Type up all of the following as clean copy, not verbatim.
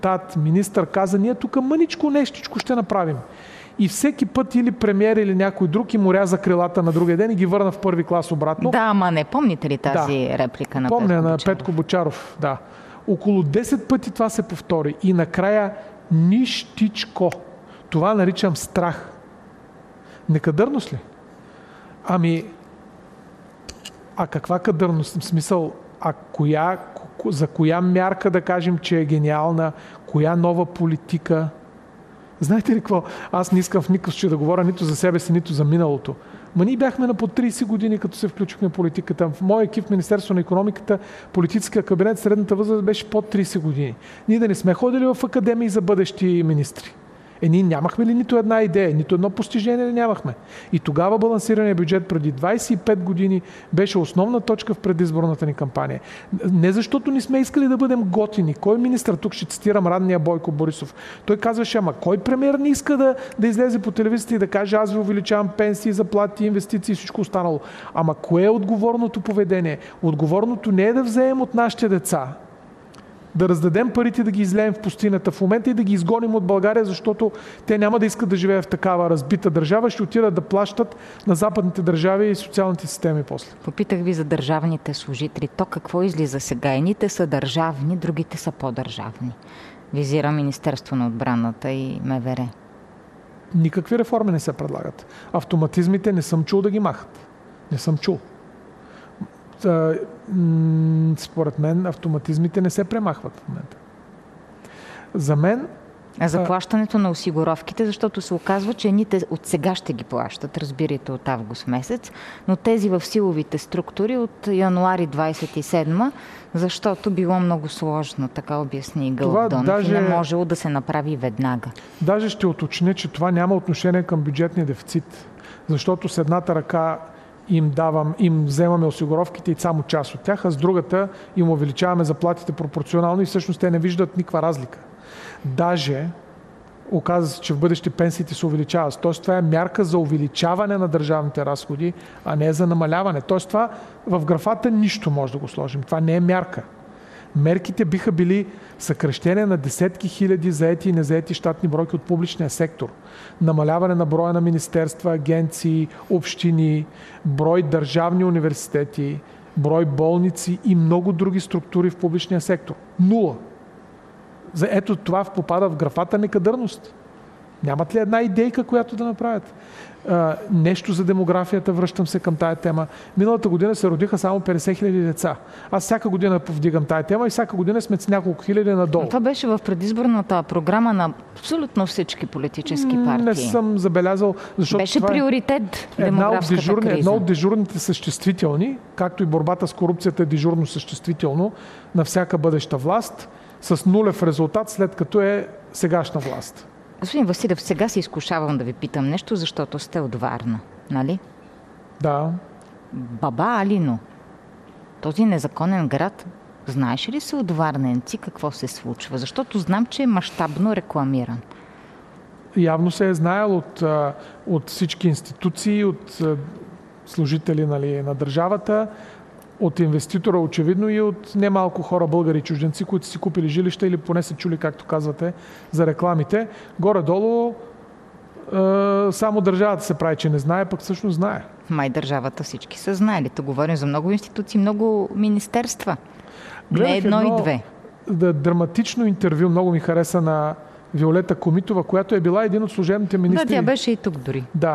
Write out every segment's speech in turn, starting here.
депутат, министър каза, ние тук мъничко нещичко ще направим. И всеки път или премиер, или някой друг им ряза крилата на другия ден и ги върна в първи клас обратно. Да, ама не помните ли тази реплика на Петко Бочаров? Помня на Петко Бочаров, да. Около 10 пъти това се повтори. И накрая нищичко. Това наричам страх. Некадърност ли? Ами, а каква кадърност? В смисъл, за коя мярка да кажем, че е гениална, коя нова политика? Знаете ли какво? Аз не искам в никакъв случай да говоря нито за себе си, нито за миналото. Ма ние бяхме на по 30 години, като се включихме в политиката. В моя екип в Министерство на икономиката, политическия кабинет, средната възраст беше под 30 години. Ние да не сме ходили в академии за бъдещи министри. Ние нямахме ли нито една идея, нито едно постижение ли нямахме? И тогава балансирания бюджет преди 25 години беше основна точка в предизборната ни кампания. Не защото не сме искали да бъдем готини. Кой министър, тук ще цитирам ранния Бойко Борисов, той казваше, ама кой премиер не иска да излезе по телевизията и да каже, аз ви увеличавам пенсии, заплати, инвестиции и всичко останало. Ама кое е отговорното поведение? Отговорното не е да вземем от нашите деца, да раздадем парите, да ги излеем в пустинята в момента и да ги изгоним от България, защото те няма да искат да живеят в такава разбита държава, ще отидат да плащат на западните държави и социалните системи после. Попитах ви за държавните служители. То какво излиза сега? Едните са държавни, другите са по-държавни. Визира Министерство на отбраната и МВР. Никакви реформи не се предлагат. Автоматизмите не съм чул да ги махат. Не съм чул. Според мен автоматизмите не се премахват в момента. За мен... А заплащането на осигуровките, защото се оказва, че едните от сега ще ги плащат, разбирайте от август месец, но тези в силовите структури от януари 27, защото било много сложно, така обясни Гълъб Донев, и не можело да се направи веднага. Даже ще уточня, че това няма отношение към бюджетния дефицит, защото с едната ръка им вземаме осигуровките и само част от тях, а с другата им увеличаваме заплатите пропорционално и всъщност те не виждат никаква разлика. Даже оказва се, че в бъдеще пенсиите се увеличават. Тоест това е мярка за увеличаване на държавните разходи, а не за намаляване. Тоест това в графата нищо може да го сложим. Това не е мярка. Мерките биха били съкращение на десетки хиляди заети и незаети щатни бройки от публичния сектор, намаляване на броя на министерства, агенции, общини, брой държавни университети, брой болници и много други структури в публичния сектор. Нула. Ето това попада в графата некадърност. Нямат ли една идейка, която да направят? Нещо за демографията, връщам се към тая тема. Миналата година се родиха само 50 хиляди деца. Аз всяка година повдигам тая тема и всяка година сме с няколко хиляди надолу. Това беше в предизборната програма на абсолютно всички политически партии. Не съм забелязал, защото беше приоритет демографската криза. Едно от дежурните съществителни, както и борбата с корупцията е дежурно съществително на всяка бъдеща власт, с нулев резултат, след като е сегашна власт. Господин Василев, сега се изкушавам да ви питам нещо, защото сте от Варна, нали? Да. Баба Алино, този незаконен град, знаеш ли се от варненци какво се случва? Защото знам, че е мащабно рекламиран. Явно се е знаел от всички институции, от служители, нали, на държавата, от инвеститора очевидно и от немалко хора, българи и чужденци, които си купили жилища или поне се чули, както казвате, за рекламите. Горе-долу само държавата се прави, че не знае, пък всъщност знае. Май държавата всички са знаели. Тук говорим за много институции, много министерства. Гледах не едно и две. Драматично интервю, много ми хареса, на Виолета Комитова, която е била един от служебните министри. Да, тя беше и тук дори. Да.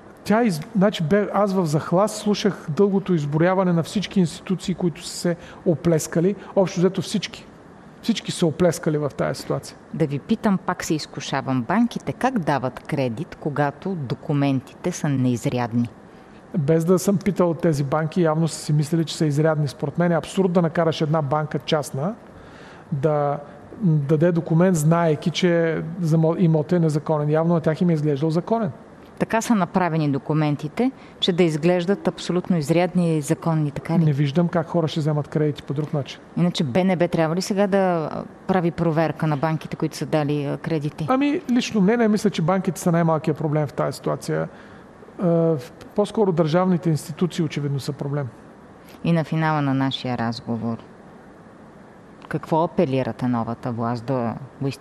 Аз в захлас слушах дългото изброяване на всички институции, които са се оплескали. Общо взето всички. Всички са оплескали в тази ситуация. Да ви питам, пак се изкушавам. Банките как дават кредит, когато документите са неизрядни? Без да съм питал тези банки, явно са си мислили, че са изрядни. Според мен е абсурд да накараш една банка частна да даде документ, знаейки, че имотът е незаконен. Явно на тях им е изглеждал законен. Така са направени документите, че да изглеждат абсолютно изрядни и законни, така ли? Не виждам как хора ще вземат кредити по друг начин. Иначе БНБ трябва ли сега да прави проверка на банките, които са дали кредити? Лично мнение, мисля, че банките са най-малкият проблем в тази ситуация. По-скоро държавните институции очевидно са проблем. И на финала на нашия разговор, какво апелирате новата власт да го